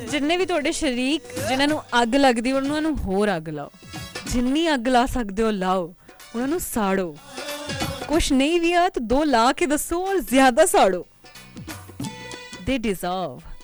ਜਿੰਨੇ ਵੀ ਤੁਹਾਡੇ ਸ਼ਰੀਕ ਜਿਨ੍ਹਾਂ ਨੂੰ ਅੱਗ ਲੱਗਦੀ ਉਹਨਾਂ ਨੂੰ ਹੋਰ ਅੱਗ ਲਾਓ, ਜਿੰਨੀ ਅੱਗ ਲਾ ਸਕਦੇ ਹੋ ਲਾਓ, ਉਹਨਾਂ ਨੂੰ ਸਾੜੋ। ਕੁਛ ਨਹੀਂ ਵੀ ਆ ਤਾਂ 2 ਲਾ ਕੇ ਦੱਸੋ ਔਰ ਜ਼ਿਆਦਾ ਸਾੜੋ। They deserve